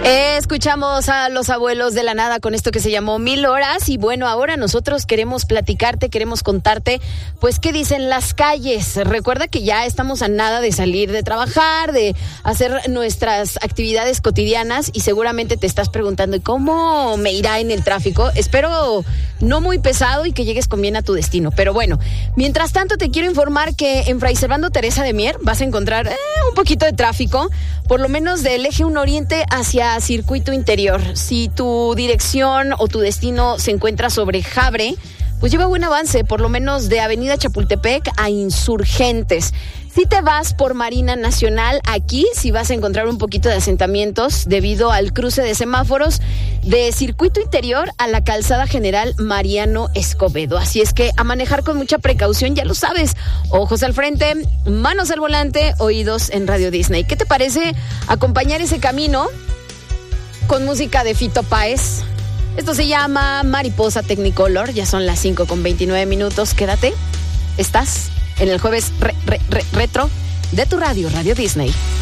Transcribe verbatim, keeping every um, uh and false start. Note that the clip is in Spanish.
Escuchamos a los abuelos de la nada con esto que se llamó Mil Horas y bueno, ahora nosotros queremos platicarte, queremos contarte, pues qué dicen las calles. Recuerda que ya estamos a nada de salir de trabajar, de hacer nuestras actividades cotidianas y seguramente te estás preguntando, ¿y cómo me irá en el tráfico? Espero no muy pesado y que llegues con bien a tu destino, pero bueno, mientras tanto te quiero informar que en Fray Servando Teresa de Mier vas a encontrar eh, un poquito de tráfico, por lo menos del eje uno Oriente hacia Circuito Interior. Si tu dirección o tu destino se encuentra sobre Jabre, pues lleva buen avance, por lo menos de Avenida Chapultepec a Insurgentes. Si te vas por Marina Nacional, aquí sí vas a encontrar un poquito de asentamientos debido al cruce de semáforos de Circuito Interior a la Calzada General Mariano Escobedo. Así es que a manejar con mucha precaución, ya lo sabes. Ojos al frente, manos al volante, oídos en Radio Disney. ¿Qué te parece acompañar ese camino con música de Fito Páez? Esto se llama Mariposa Technicolor. Ya son las cinco con veintinueve minutos. Quédate. Estás en el jueves re, re, re, retro de tu radio, Radio Disney.